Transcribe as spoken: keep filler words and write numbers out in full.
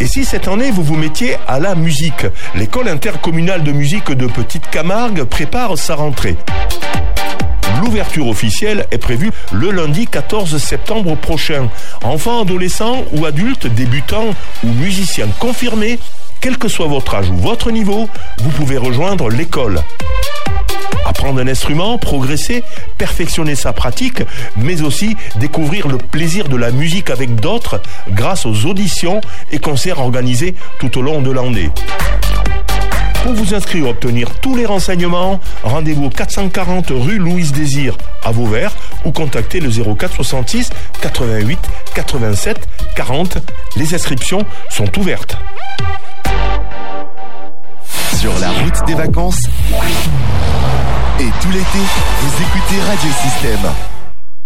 Et si cette année vous vous mettiez à la musique? L'école intercommunale de musique de Petite Camargue prépare sa rentrée. L'ouverture officielle est prévue le lundi quatorze septembre prochain. Enfants, adolescents ou adultes, débutants ou musiciens confirmés, quel que soit votre âge ou votre niveau, vous pouvez rejoindre l'école. Apprendre un instrument, progresser, perfectionner sa pratique, mais aussi découvrir le plaisir de la musique avec d'autres grâce aux auditions et concerts organisés tout au long de l'année. Pour vous inscrire et obtenir tous les renseignements, rendez-vous au quatre cent quarante rue Louise Désir à Vauvert ou contactez le zéro quatre soixante-six quatre-vingt-huit quatre-vingt-sept quarante. Les inscriptions sont ouvertes. Sur la route des vacances et tout l'été, vous écoutez Radio Système.